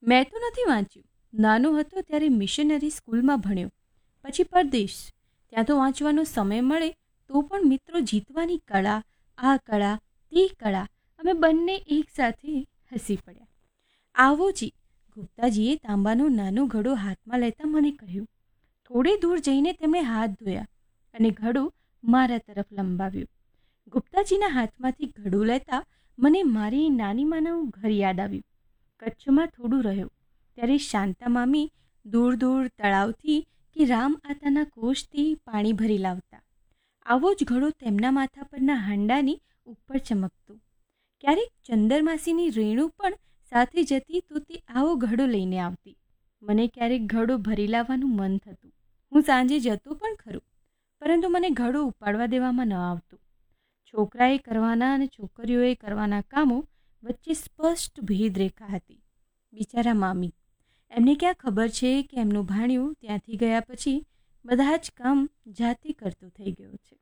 મેં તો નથી વાંચ્યું. નાનો હતો ત્યારે મિશનરી સ્કૂલમાં ભણ્યો, પછી પરદેશ. ત્યાં તો વાંચવાનો સમય મળે તો પણ મિત્રો જીતવાની કળા, આ કળા, તે કળા, અમે બંને એકસાથે હસી પડ્યા. આવો જી. ગુપ્તાજીએ તાંબાનો નાનો ઘડો હાથમાં લેતા મને કહ્યું. થોડે દૂર જઈને તેમણે હાથ ધોયા અને ઘડો મારા તરફ લંબાવ્યો. ગુપ્તાજીના હાથમાંથી ઘડું લેતા મને મારી નાની માનું ઘર યાદ આવ્યું. કચ્છમાં થોડું રહ્યો ત્યારે શાંતા મામી દૂર દૂર તળાવથી કે રામ આતાના કોષથી પાણી ભરી લાવતા. આવો જ ઘડો તેમના માથા પરના હાંડાની ઉપર ચમકતો. ક્યારેક ચંદરમાસીની રેણુ પણ સાથે જતી તો તે આવો ઘડો લઈને આવતી. મને ક્યારેક ઘડો ભરી લાવવાનું મન થતું. હું સાંજે જતો પણ ખરું, પરંતુ મને ઘડો ઉપાડવા દેવામાં ન આવતો. છોકરાએ કરવાના અને છોકરીઓએ કરવાના કામો વચ્ચે સ્પષ્ટ ભેદરેખા હતી. બિચારા મામી, એમને ક્યાં ખબર છે કે એમનું ભાણિયું ત્યાંથી ગયા પછી બધા જ કામ જાતે કરતો થઈ ગયો છે.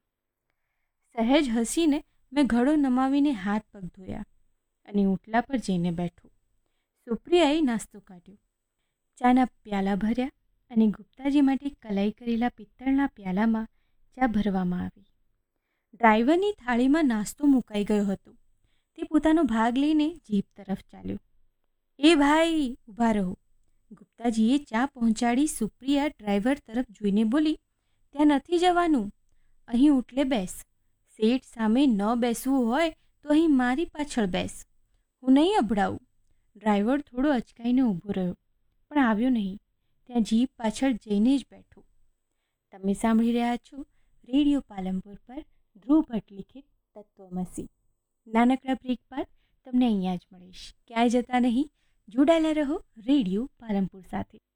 સહેજ હસીને મેં ઘડો નમાવીને હાથ પગ ધોયા અને ઓટલા પર જઈને બેઠો. સુપ્રિયાએ નાસ્તો કાઢ્યો. ચાના પ્યાલા ભર્યા અને ગુપ્તાજી માટે કલાઈ કરેલા પિત્તળના પ્યાલામાં ચા ભરવામાં આવી. ડ્રાઈવરની થાળીમાં નાસ્તો મુકાઈ ગયો હતો. તે પોતાનો ભાગ લઈને જીપ તરફ ચાલ્યો. એ ભાઈ, ઊભા રહો. ગુપ્તાજીએ ચા પહોંચાડી સુપ્રિયા ડ્રાઈવર તરફ જોઈને બોલી, ત્યાં નથી જવાનું, અહીં ઓટલે બેસ. શેઠ સામે ન બેસવું હોય તો અહીં મારી પાછળ બેસ. હું નહીં અભડાવું. ડ્રાઈવર થોડો અચકાઈને ઊભો રહ્યો, પણ આવ્યો નહીં. ત્યાં જીપ પાછળ જઈને જ બેઠો. તમે સાંભળી રહ્યા છો રેડિયો પાલનપુર પર ધ્રુવ ભટ્ટ લિખિત તત્વમસી. નાનકડા બ્રેક બાદ તમને અહીંયા જ મળીશ. ક્યાંય જતા નહીં, જોડાયેલા રહો રેડિયો પાલનપુર સાથે.